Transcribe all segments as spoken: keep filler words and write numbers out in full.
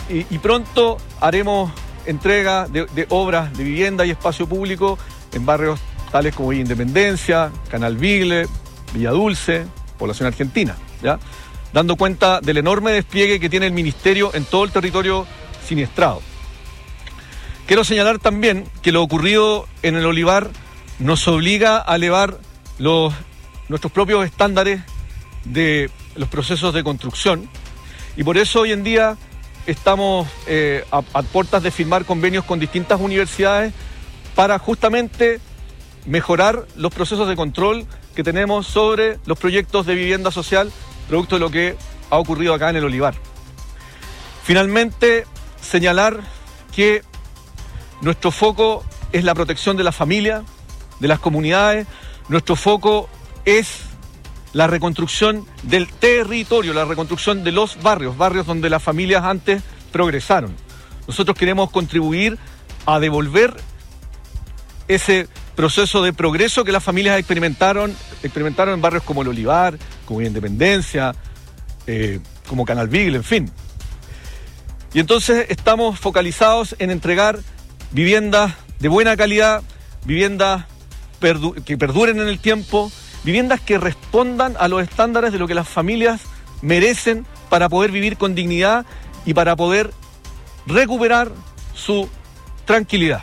y, y pronto haremos entrega de, de obras de vivienda y espacio público en barrios tales como Villa Independencia, Canal Vigle, Villa Dulce, población argentina, ¿ya? Dando cuenta del enorme despliegue que tiene el Ministerio en todo el territorio siniestrado. Quiero señalar también que lo ocurrido en el Olivar nos obliga a elevar los, nuestros propios estándares de los procesos de construcción, y por eso hoy en día estamos eh, a, a puertas de firmar convenios con distintas universidades para justamente mejorar los procesos de control que tenemos sobre los proyectos de vivienda social, producto de lo que ha ocurrido acá en el Olivar. Finalmente, señalar que nuestro foco es la protección de la familia, de las comunidades. Nuestro foco es la reconstrucción del territorio, la reconstrucción de los barrios, barrios donde las familias antes progresaron. Nosotros queremos contribuir a devolver ese proceso de progreso que las familias experimentaron, experimentaron en barrios como el Olivar, como Independencia, eh, como Canal Vigle, en fin. Y entonces estamos focalizados en entregar viviendas de buena calidad, viviendas perdu- que perduren en el tiempo, viviendas que respondan a los estándares de lo que las familias merecen para poder vivir con dignidad y para poder recuperar su tranquilidad.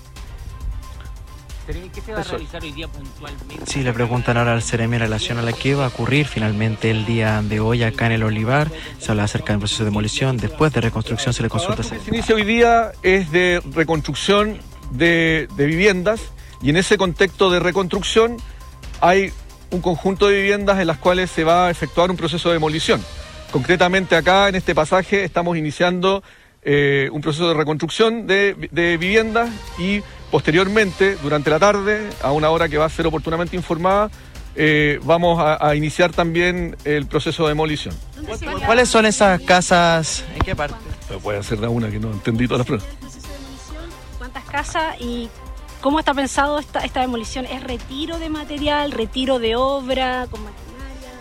¿Qué se va a realizar hoy día puntualmente? Sí, le preguntan ahora al Ceremi en relación a la que va a ocurrir finalmente el día de hoy acá en el Olivar. Se habla acerca del proceso de demolición, después de reconstrucción se le consulta. El que se inicia hoy día es de reconstrucción de, de viviendas, y en ese contexto de reconstrucción hay un conjunto de viviendas en las cuales se va a efectuar un proceso de demolición. Concretamente acá en este pasaje estamos iniciando eh, un proceso de reconstrucción de, de viviendas, y posteriormente, durante la tarde, a una hora que va a ser oportunamente informada, eh, vamos a, a iniciar también el proceso de demolición. ¿Cuáles son esas casas? ¿En qué parte? Pero puede ser la una que no entendí todas las preguntas. ¿Cuántas casas y cómo está pensado esta, esta demolición? ¿Es retiro de material, retiro de obra, con maquinaria?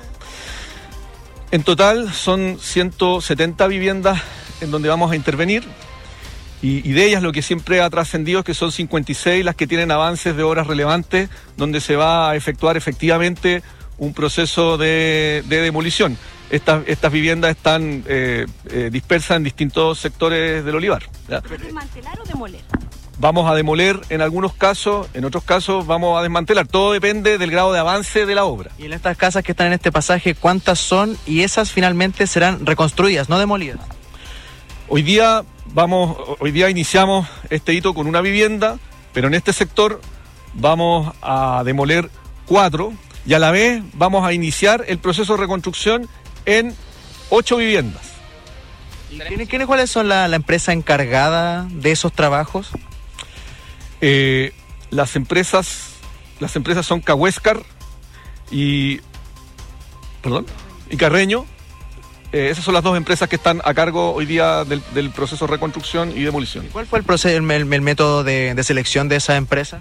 En total son ciento setenta viviendas en donde vamos a intervenir. Y, y de ellas lo que siempre ha trascendido es que son cincuenta y seis las que tienen avances de obras relevantes, donde se va a efectuar efectivamente un proceso de, de demolición. Estas, estas viviendas están eh, eh, dispersas en distintos sectores del Olivar, ¿ya? ¿Desmantelar o demoler? Vamos a demoler en algunos casos, en otros casos vamos a desmantelar. Todo depende del grado de avance de la obra. Y en estas casas que están en este pasaje, ¿cuántas son? Y esas finalmente serán reconstruidas, no demolidas. Hoy día vamos, hoy día iniciamos este hito con una vivienda, pero en este sector vamos a demoler cuatro, y a la vez vamos a iniciar el proceso de reconstrucción en ocho viviendas. ¿Quiénes, cuáles son la, la empresa encargada de esos trabajos? Eh, las empresas, las empresas son Cahuéscar y, perdón, y Carreño. Eh, esas son las dos empresas que están a cargo hoy día del, del proceso de reconstrucción y demolición. ¿Cuál fue el, proceso, el, el, el método de, de selección de esa empresa?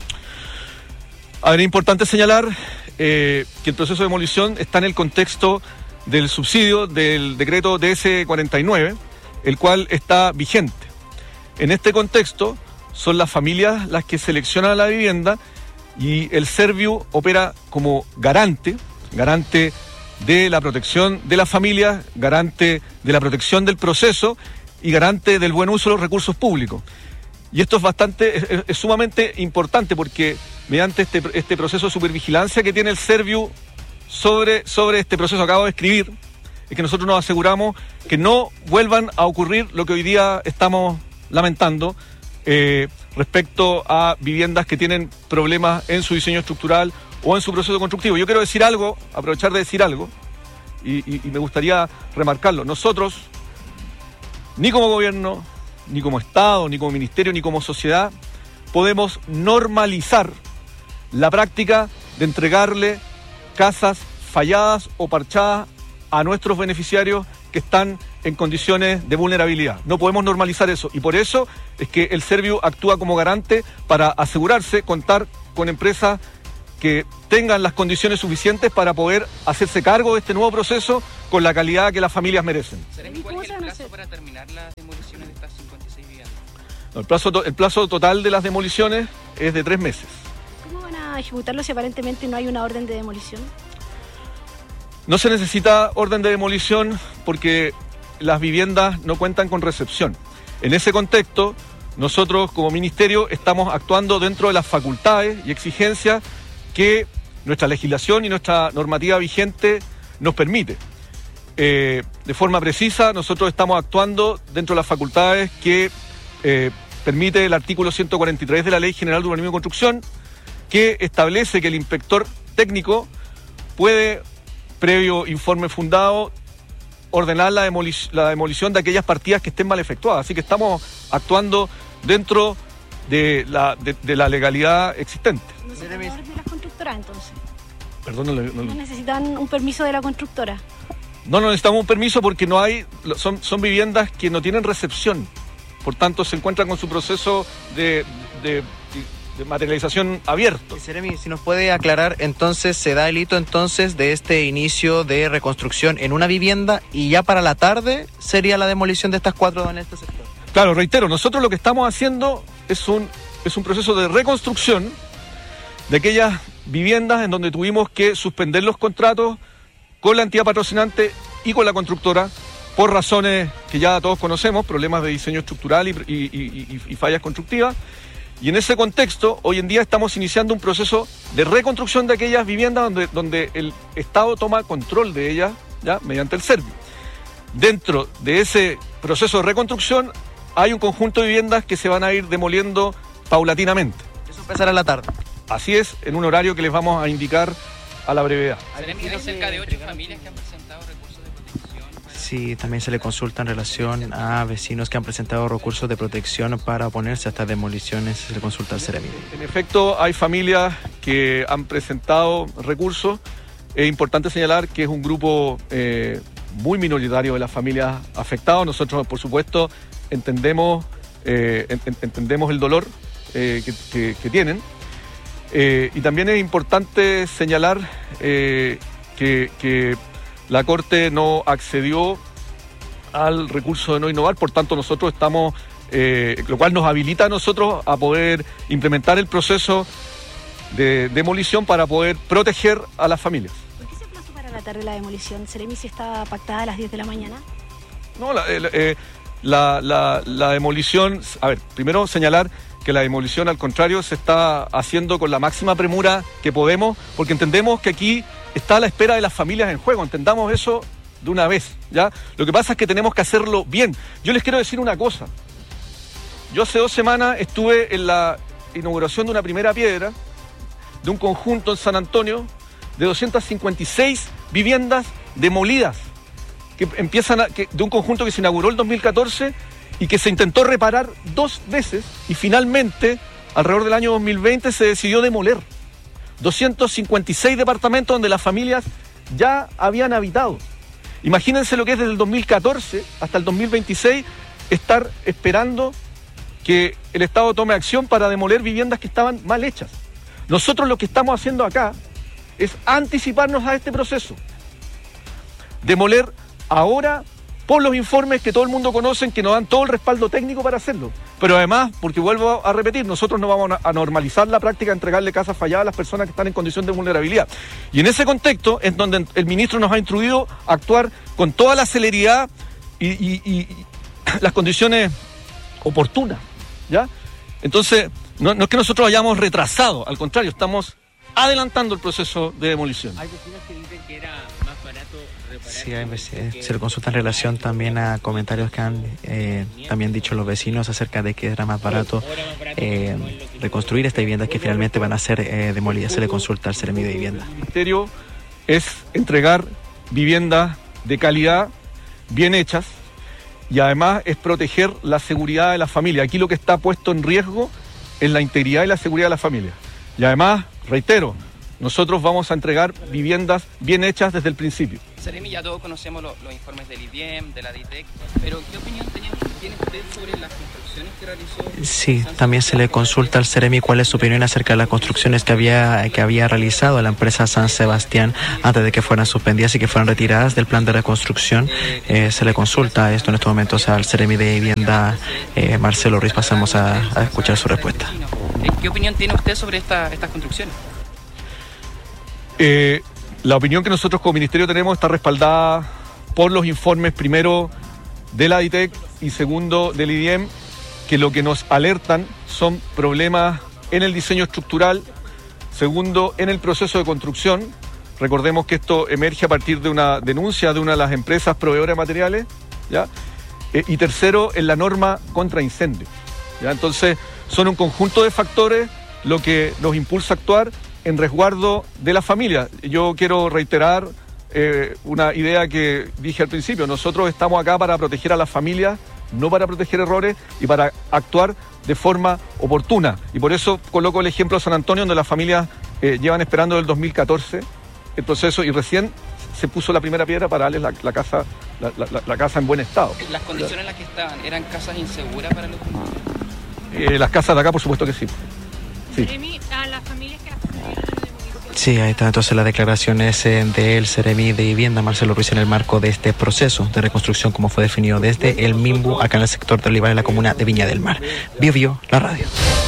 A ver, es importante señalar eh, que el proceso de demolición está en el contexto del subsidio del decreto D S cuarenta y nueve, el cual está vigente. En este contexto son las familias las que seleccionan la vivienda, y el Serviu opera como garante, garante de la protección de las familias, garante de la protección del proceso y garante del buen uso de los recursos públicos. Y esto es bastante, es, es sumamente importante, porque mediante este, este proceso de supervigilancia que tiene el Serviu sobre, sobre este proceso que acabo de escribir, es que nosotros nos aseguramos que no vuelvan a ocurrir lo que hoy día estamos lamentando eh, respecto a viviendas que tienen problemas en su diseño estructural o en su proceso constructivo. Yo quiero decir algo, aprovechar de decir algo, y, y, y me gustaría remarcarlo. Nosotros, ni como gobierno, ni como Estado, ni como ministerio, ni como sociedad, podemos normalizar la práctica de entregarle casas falladas o parchadas a nuestros beneficiarios que están en condiciones de vulnerabilidad. No podemos normalizar eso, y por eso es que el Serviu actúa como garante para asegurarse contar con empresas que tengan las condiciones suficientes para poder hacerse cargo de este nuevo proceso con la calidad que las familias merecen. ¿Cuál es el plazo para terminar las demoliciones de estas cincuenta y seis viviendas? El plazo, to- el plazo total de las demoliciones es de tres meses. ¿Cómo van a ejecutarlo si aparentemente no hay una orden de demolición? No se necesita orden de demolición porque las viviendas no cuentan con recepción. En ese contexto, nosotros como ministerio estamos actuando dentro de las facultades y exigencias que nuestra legislación y nuestra normativa vigente nos permite. Eh, de forma precisa, nosotros estamos actuando dentro de las facultades que eh, permite el artículo ciento cuarenta y tres de la Ley General de Urbanismo y Construcción, que establece que el inspector técnico puede, previo informe fundado, ordenar la, demolic- la demolición de aquellas partidas que estén mal efectuadas. Así que estamos actuando dentro de la, de, de la legalidad existente. No se puede orden de las constructoras entonces. Perdón, no, le- no, No necesitan un permiso de la constructora. no no necesitamos un permiso porque no hay, son, son viviendas que no tienen recepción. Por tanto, se encuentran con su proceso de, de, de materialización abierto. Seremi, si nos puede aclarar, entonces se da el hito entonces de este inicio de reconstrucción en una vivienda y ya para la tarde sería la demolición de estas cuatro en este sector. Claro, reitero, nosotros lo que estamos haciendo es un, es un proceso de reconstrucción de aquellas viviendas en donde tuvimos que suspender los contratos con la entidad patrocinante y con la constructora por razones que ya todos conocemos, problemas de diseño estructural y, y, y, y, y fallas constructivas. Y en ese contexto, hoy en día estamos iniciando un proceso de reconstrucción de aquellas viviendas donde, donde el Estado toma control de ellas, ¿ya?, mediante el Servio. Dentro de ese proceso de reconstrucción hay un conjunto de viviendas que se van a ir demoliendo paulatinamente. Eso empezará a la tarde. Así es, en un horario que les vamos a indicar a la brevedad. Hay cerca de ocho familias que han presentado recursos de protección. Sí, también se le consulta en relación a vecinos que han presentado recursos de protección para oponerse a estas demoliciones, se le consulta al Seremi. En efecto, hay familias que han presentado recursos. Es importante señalar que es un grupo eh, muy minoritario de las familias afectadas. Nosotros, por supuesto, entendemos, eh, en, entendemos el dolor eh, que, que, que tienen. Eh, y también es importante señalar eh, que, que la Corte no accedió al recurso de no innovar, por tanto nosotros estamos, eh, lo cual nos habilita a nosotros a poder implementar el proceso de demolición para poder proteger a las familias. ¿Por qué se aplazó para la tarde la demolición? ¿Seremi si está pactada a las diez de la mañana? No, la, eh, eh, la, la, la demolición, a ver, primero señalar que la demolición, al contrario, se está haciendo con la máxima premura que podemos, porque entendemos que aquí está la espera de las familias en juego, entendamos eso de una vez, ¿ya? Lo que pasa es que tenemos que hacerlo bien. Yo les quiero decir una cosa. Yo hace dos semanas estuve en la inauguración de una primera piedra de un conjunto en San Antonio de doscientas cincuenta y seis viviendas demolidas, que empiezan a, que, de un conjunto que se inauguró el dos mil catorce y que se intentó reparar dos veces y finalmente, alrededor del año dos mil veinte, se decidió demoler. doscientos cincuenta y seis departamentos donde las familias ya habían habitado. Imagínense lo que es desde el dos mil catorce hasta el dos mil veintiséis estar esperando que el Estado tome acción para demoler viviendas que estaban mal hechas. Nosotros lo que estamos haciendo acá es anticiparnos a este proceso. Demoler ahora por los informes que todo el mundo conoce, que nos dan todo el respaldo técnico para hacerlo. Pero además, porque vuelvo a repetir, nosotros no vamos a normalizar la práctica de entregarle casas falladas a las personas que están en condición de vulnerabilidad. Y en ese contexto es donde el ministro nos ha instruido a actuar con toda la celeridad y, y, y, y las condiciones oportunas, ¿ya? Entonces, no, no es que nosotros hayamos retrasado, al contrario, estamos adelantando el proceso de demolición. Hay vecinos que dicen que era más barato reparar. Sí, hay, se le consulta en relación también a comentarios que han eh, también dicho los vecinos acerca de que era más barato eh, reconstruir estas viviendas que finalmente van a ser eh, demolidas. Se le consulta al Seremi de Vivienda. El ministerio es entregar viviendas de calidad, bien hechas, y además es proteger la seguridad de la familia. Aquí lo que está puesto en riesgo es la integridad y la seguridad de la familia. Y además, reitero, nosotros vamos a entregar viviendas bien hechas desde el principio. Seremi, ya todos conocemos lo, los informes del I D I E M, de la D I T E C, pero ¿qué opinión tiene, tiene usted sobre la construcción construcciones que realizó? Sí, también se le consulta al Ceremi cuál es su opinión acerca de las construcciones que había que había realizado la empresa San Sebastián antes de que fueran suspendidas y que fueran retiradas del plan de reconstrucción. Eh, se le consulta esto en estos momentos al Ceremi de Vivienda, eh, Marcelo Ruiz. Pasamos a, a escuchar su respuesta. ¿Qué opinión tiene usted sobre esta, estas construcciones? Eh, la opinión que nosotros como ministerio tenemos está respaldada por los informes, primero de la ADITEC y segundo del I D I E M, que lo que nos alertan son problemas en el diseño estructural, segundo en el proceso de construcción. Recordemos que esto emerge a partir de una denuncia de una de las empresas proveedoras de materiales, ¿ya? Eh, y tercero, en la norma contra incendio, ¿ya? Entonces, son un conjunto de factores lo que nos impulsa a actuar en resguardo de la familia. Yo quiero reiterar eh, una idea que dije al principio. Nosotros estamos acá para proteger a las familias, no para proteger errores y para actuar de forma oportuna. Y por eso coloco el ejemplo de San Antonio, donde las familias eh, llevan esperando desde el dos mil catorce el proceso y recién se puso la primera piedra para darles la, la, casa, la, la, la casa en buen estado. ¿Las condiciones en las que estaban eran casas inseguras para los niños? Eh, las casas de acá, por supuesto que sí. Sí. A las familias que Sí, ahí está entonces las declaraciones eh, del Ceremi de Vivienda, Marcelo Ruiz, en el marco de este proceso de reconstrucción, como fue definido desde el Mimbu, acá en el sector de Olivar, en la comuna de Viña del Mar. Bio Bio, la radio.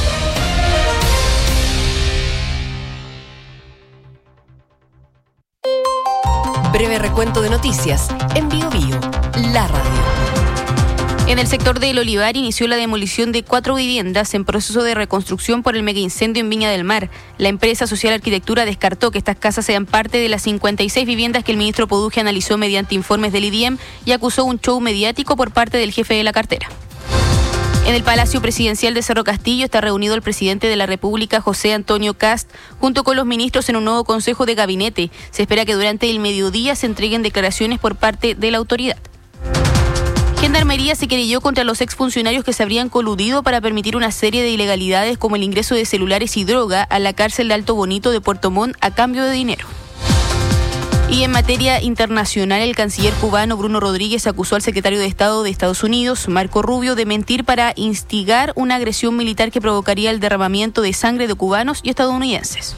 Breve recuento de noticias en Bio Bio, la radio. En el sector del Olivar inició la demolición de cuatro viviendas en proceso de reconstrucción por el megaincendio en Viña del Mar. La empresa Social Arquitectura descartó que estas casas sean parte de las cincuenta y seis viviendas que el ministro Poduje analizó mediante informes del I D I E M y acusó un show mediático por parte del jefe de la cartera. En el Palacio Presidencial de Cerro Castillo está reunido el presidente de la República, José Antonio Kast, junto con los ministros en un nuevo consejo de gabinete. Se espera que durante el mediodía se entreguen declaraciones por parte de la autoridad. Gendarmería se querelló contra los exfuncionarios que se habrían coludido para permitir una serie de ilegalidades como el ingreso de celulares y droga a la cárcel de Alto Bonito de Puerto Montt a cambio de dinero. Y en materia internacional, el canciller cubano Bruno Rodríguez acusó al secretario de Estado de Estados Unidos, Marco Rubio, de mentir para instigar una agresión militar que provocaría el derramamiento de sangre de cubanos y estadounidenses.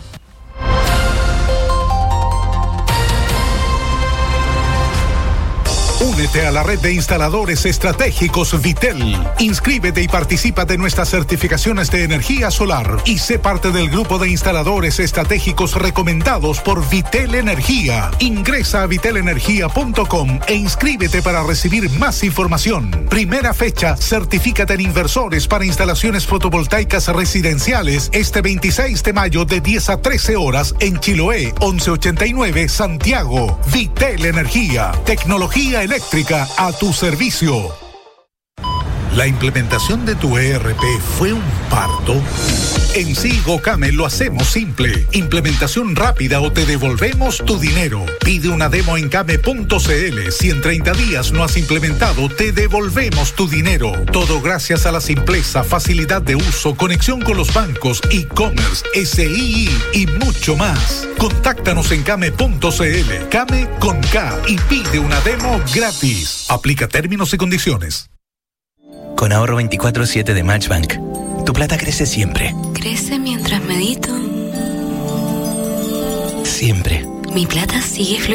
Únete a la red de instaladores estratégicos Vitel. Inscríbete y participa de nuestras certificaciones de energía solar y sé parte del grupo de instaladores estratégicos recomendados por Vitel Energía. Ingresa a vitel energía punto com e inscríbete para recibir más información. Primera fecha, certifícate en inversores para instalaciones fotovoltaicas residenciales este veintiséis de mayo de diez a trece horas en Chiloé, once ochenta y nueve, Santiago. Vitel Energía, tecnología eléctrica a tu servicio. ¿La implementación de tu E R P fue un parto? En Sigocame lo hacemos simple. Implementación rápida o te devolvemos tu dinero. Pide una demo en came punto cl. Si en treinta días no has implementado, te devolvemos tu dinero. Todo gracias a la simpleza, facilidad de uso, conexión con los bancos, e-commerce, S I I y mucho más. Contáctanos en came punto cl. Came con K y pide una demo gratis. Aplica términos y condiciones. Con ahorro veinticuatro siete de Matchbank, tu plata crece siempre. Crece mientras medito. Siempre. Mi plata sigue fluyendo.